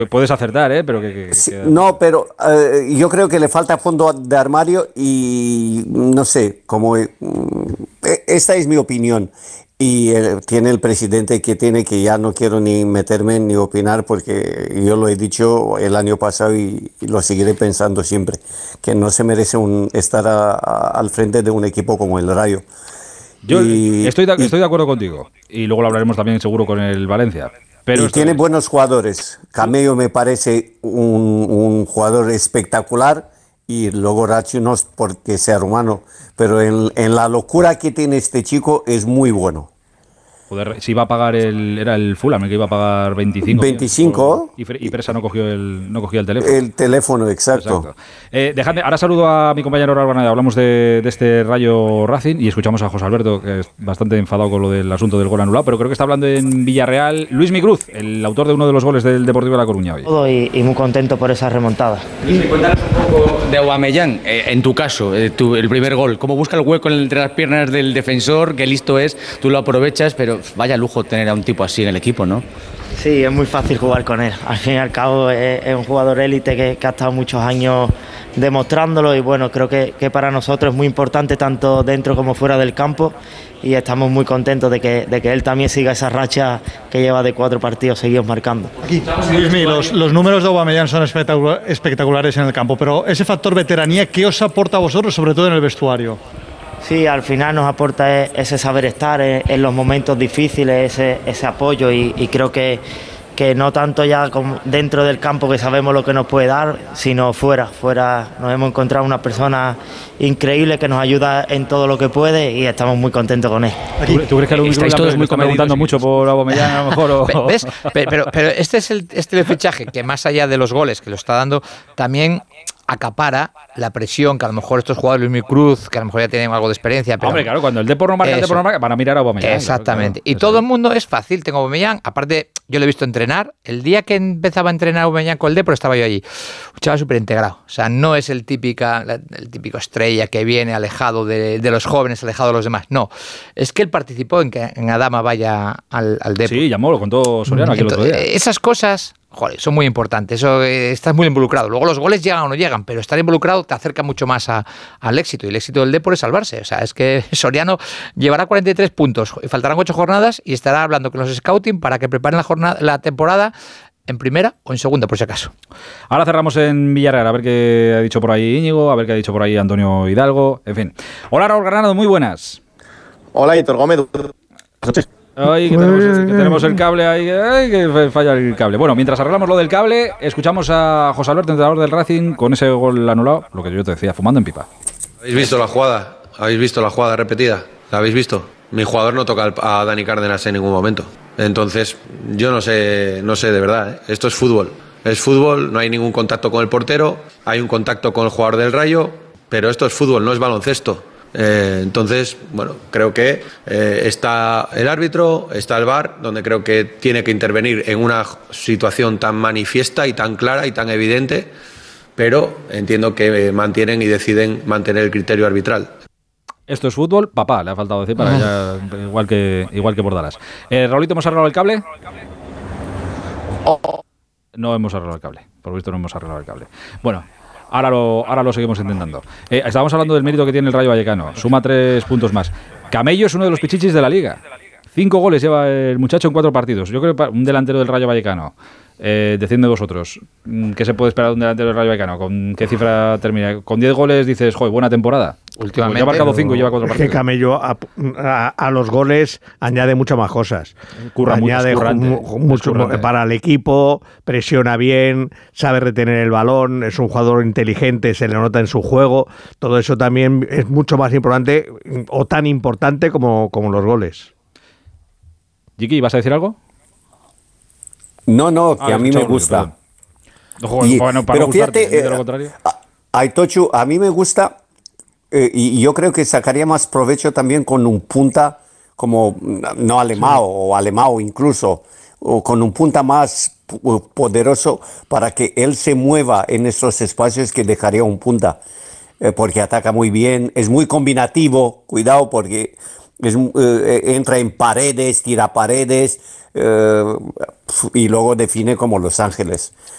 Puedes acertar, ¿eh? Pero Sí, no, pero yo creo que le falta fondo de armario y no sé, esta es mi opinión. Y tiene el presidente que tiene, que ya no quiero ni meterme ni opinar porque yo lo he dicho el año pasado y lo seguiré pensando siempre, que no se merece estar al frente de un equipo como el Rayo. Yo estoy de acuerdo contigo y luego lo hablaremos también seguro con el Valencia. Pero tiene buenos jugadores. Camello me parece un jugador espectacular y luego Racho no es porque sea rumano, pero en la locura que tiene este chico es muy bueno. Joder, si iba a pagar era el Fulham el que iba a pagar 25 25 y Presa no cogía el teléfono. El teléfono, exacto. Dejadme, ahora saludo a mi compañero Raúl. Hablamos de este Rayo Racing y escuchamos a José Alberto, que es bastante enfadado con lo del asunto del gol anulado, pero creo que está hablando en Villarreal Luis Micruz, el autor de uno de los goles del Deportivo de La Coruña hoy. Y muy contento por esa remontada. Luis, cuéntanos un poco de Aubameyang, en tu caso, el primer gol. ¿Cómo busca el hueco entre las piernas del defensor? Qué listo es, tú lo aprovechas, pero vaya lujo tener a un tipo así en el equipo, ¿no? Sí, es muy fácil jugar con él. Al fin y al cabo es un jugador élite que ha estado muchos años demostrándolo y bueno, creo que para nosotros es muy importante tanto dentro como fuera del campo y estamos muy contentos de que él también siga esa racha que lleva de 4 partidos seguidos marcando. Luismi, los números de Aubameyang son espectaculares en el campo, pero ese factor veteranía, ¿qué os aporta a vosotros, sobre todo en el vestuario? Sí, al final nos aporta ese saber estar en los momentos difíciles, ese apoyo y creo que no tanto ya dentro del campo que sabemos lo que nos puede dar, sino fuera nos hemos encontrado una persona increíble que nos ayuda en todo lo que puede y estamos muy contentos con él. ¿Tú crees que estáis todos muy preguntando mucho por Aubameyang a lo mejor? ¿Ves? Pero este es el estilo de fichaje que más allá de los goles que lo está dando, también acapara la presión que a lo mejor estos jugadores, Luis Cruz, que a lo mejor ya tienen algo de experiencia. Pero hombre, claro, cuando el Depor no marca, van a mirar a Aubameyang. Exactamente. Claro. Y todo el mundo es fácil. Tengo Aubameyang. Aparte, yo lo he visto entrenar. El día que empezaba a entrenar Aubameyang con el Depor estaba yo allí. Un chaval súper integrado. O sea, no es el típico estrella que viene alejado de los jóvenes, alejado de los demás. No. Es que él participó en que en Adama vaya al Depor. Sí, llamó, lo contó Soriano aquí el otro día. Esas cosas... Joder, son muy importantes, estás muy involucrado. Luego los goles llegan o no llegan, pero estar involucrado te acerca mucho más al éxito. Y el éxito del Depor es salvarse. O sea, es que Soriano llevará 43 puntos, faltarán 8 jornadas y estará hablando con los scouting para que preparen la temporada en primera o en segunda, por si acaso. Ahora cerramos en Villarreal, a ver qué ha dicho por ahí Íñigo, a ver qué ha dicho por ahí Antonio Hidalgo, en fin. Hola, Raúl Granado, muy buenas. Hola, Hitor Gómez. Ay, que tenemos el cable ahí, que falla el cable. Bueno, mientras arreglamos lo del cable, escuchamos a José Alberto, entrenador del Racing, con ese gol anulado, lo que yo te decía, fumando en pipa. ¿Habéis visto la jugada? ¿Habéis visto la jugada repetida? ¿La habéis visto? Mi jugador no toca a Dani Cárdenas en ningún momento. Entonces, yo no sé de verdad, ¿eh? Esto es fútbol. Es fútbol, no hay ningún contacto con el portero, hay un contacto con el jugador del Rayo, pero esto es fútbol, no es baloncesto. Entonces, bueno, creo que está el árbitro, está el VAR, donde creo que tiene que intervenir en una situación tan manifiesta y tan clara y tan evidente, pero entiendo que mantienen y deciden mantener el criterio arbitral. Esto es fútbol, papá, le ha faltado decir para ya, igual que Bordalas. Raulito, ¿hemos arreglado el cable? No hemos arreglado el cable, por lo visto no hemos arreglado el cable. Bueno, ahora lo seguimos intentando. Estábamos hablando del mérito que tiene el Rayo Vallecano. Suma 3 puntos más. Camello es uno de los pichichis de la Liga. 5 goles lleva el muchacho en 4 partidos. Yo creo que un delantero del Rayo Vallecano. Decidme vosotros, ¿qué se puede esperar de un delantero del Rayo Vallecano? ¿Con qué cifra termina? Con 10 goles dices, joder, buena temporada. Últimamente. Pues ya ha marcado 5 y lleva 4 partidos. Es que Camello a los goles añade muchas más cosas. Añade mucho para el equipo, presiona bien, sabe retener el balón, es un jugador inteligente, se le nota en su juego. Todo eso también es mucho más importante o tan importante como los goles. Jiki, ¿vas a decir algo? No, que a mí me gusta. Pero fíjate, Aitochu, a mí me gusta y yo creo que sacaría más provecho también con un punta como, no Alemão o Alemão incluso, o con un punta más poderoso para que él se mueva en esos espacios que dejaría un punta, porque ataca muy bien, es muy combinativo, cuidado porque entra en paredes, tira paredes, y luego define como Los Ángeles.